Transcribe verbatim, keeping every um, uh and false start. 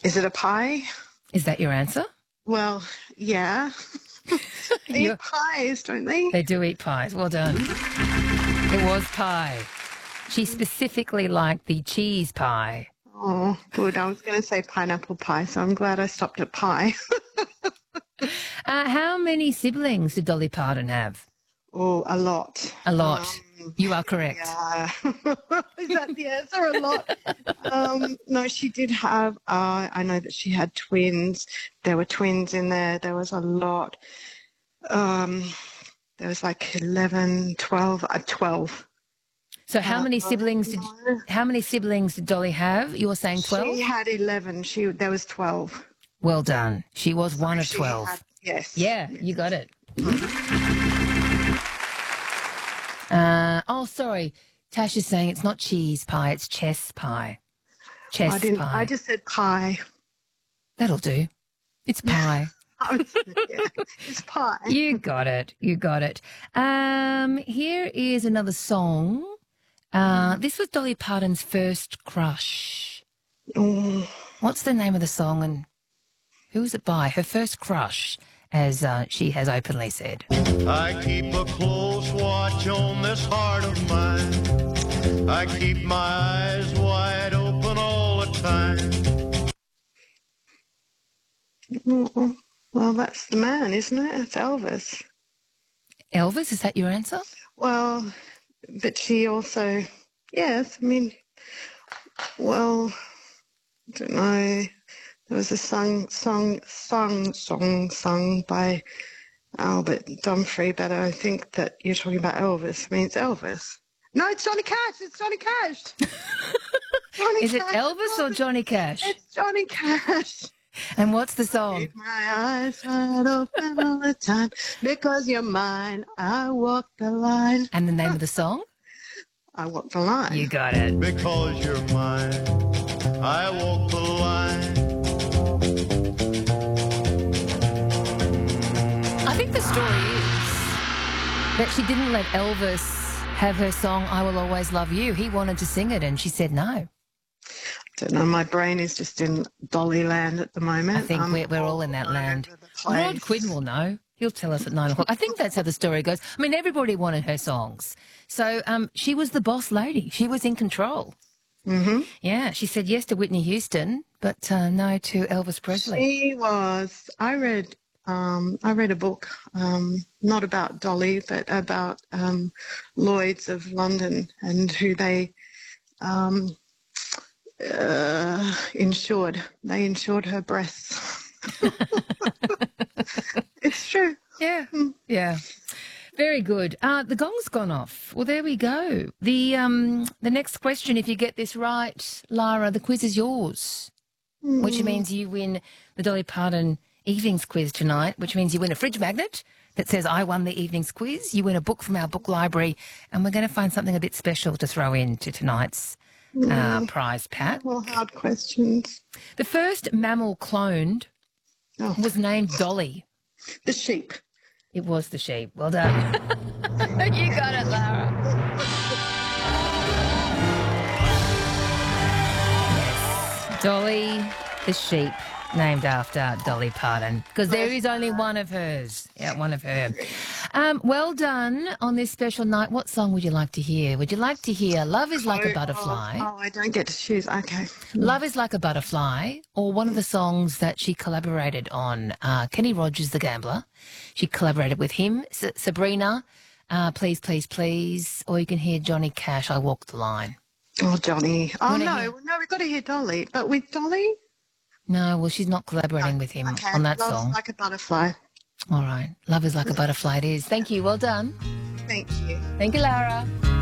Is it a pie? Is that your answer? Well, yeah. They You're- eat pies, don't they? They do eat pies. Well done. It was pie. She specifically liked the cheese pie. Oh, good. I was going to say pineapple pie, so I'm glad I stopped at pie. Uh, how many siblings did Dolly Parton have? Oh, a lot. A lot. Um, You are correct. Yeah. Is that the answer? A lot? um, no, she did have, uh, I know that she had twins. There were twins in there. There was a lot. Um, there was like eleven, twelve, uh, twelve. So how Uh, many siblings did no. how many siblings did Dolly have? You were saying twelve? She had eleven. She There was twelve. Well done. She was one of She twelve. had- yes. Yeah, yes. you got it. Uh, oh, sorry. Tash is saying it's not cheese pie, it's chess pie. Chess I didn't. pie. I just said pie. That'll do. It's pie. I was- yeah, it's pie. You got it. You got it. Um, here is another song. Uh, this was Dolly Parton's first crush. Oh, What's the name of the song and who was it by? Her first crush, as uh, she has openly said. I keep a close watch on this heart of mine. I keep my eyes wide open all the time. oh, well, that's the man, isn't it? It's Elvis. Elvis, is that your answer? Well, but she also, yes, I mean, well, I don't know. There was a song, song, song, song sung by Albert Dumfrey, but I think that you're talking about Elvis. I mean, it's Elvis. No, it's Johnny Cash. It's Johnny Cash. Johnny Is it Cash. Elvis or Johnny Cash? It's Johnny Cash. And what's the song? Keep my eyes wide open all the time because you're mine. I walk the line. And the name of the song? I walk the line. You got it. Because you're mine, I walk the line. I think the story is that she didn't let Elvis have her song, I Will Always Love You. He wanted to sing it and she said no. I don't know. My brain is just in Dolly land at the moment. I think I'm we're, we're all in that all land. over the Rod place. Quinn will know. He'll tell us at nine o'clock. I think that's how the story goes. I mean, everybody wanted her songs. So um, she was the boss lady. She was in control. Mm-hmm. Yeah, she said yes to Whitney Houston, but uh, no to Elvis Presley. She was. I read. Um, I read a book, um, not about Dolly, but about um, Lloyd's of London and who they um, uh, insured. They insured her breasts. It's true. Yeah, yeah. Very good. Uh, the gong's gone off. Well, there we go. The um, the next question, if you get this right, Lara, the quiz is yours, Mm. which means you win the Dolly Parton evenings quiz tonight, which means you win a fridge magnet that says I won the evenings quiz. You win a book from our book library, and we're going to find something a bit special to throw into tonight's uh, prize pack. Well, hard questions. The first mammal cloned Oh, was named Dolly. the sheep. It was the sheep. Well done. You got it, Lara. Yes. Dolly the sheep, named after Dolly Parton, because there is only one of hers. Yeah, one of her. Um, well done on this special night. What song would you like to hear? Would you like to hear Love is Like a Butterfly? Oh, oh, I don't get to choose. Okay. Love is Like a Butterfly, or one of the songs that she collaborated on, uh, Kenny Rogers, the Gambler. She collaborated with him, S- Sabrina, uh, Please, Please, Please, or you can hear Johnny Cash, I Walk the Line. Oh, Johnny. Oh, Wanna no. hear- No, we've got to hear Dolly. But with Dolly? No, well, she's not collaborating with him Okay. on that Love's song. like a butterfly. All right. Love is Like a Butterfly it is. Thank you. Well done. Thank you. Thank you, Lara.